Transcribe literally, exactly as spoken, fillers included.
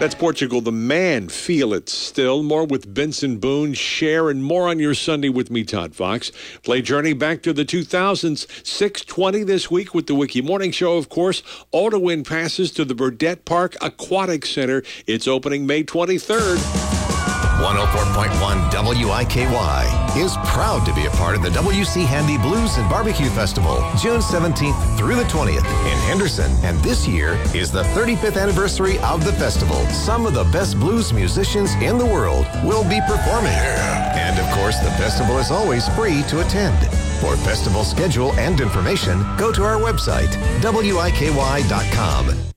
That's Portugal the Man. Feel it still. More with Benson Boone, Cher, and more on your Sunday with me, Todd Fox. Play Journey back to the two thousands. six twenty this week with the Wiki Morning Show, of course. All to win passes to the Burdett Park Aquatic Center. It's opening May twenty-third. one oh four point one W I K Y is proud to be a part of the W C Handy Blues and Barbecue Festival, June seventeenth through the twentieth in Henderson. And this year is the thirty-fifth anniversary of the festival. Some of the best blues musicians in the world will be performing. And of course, the festival is always free to attend. For festival schedule and information, go to our website, W I K Y dot com.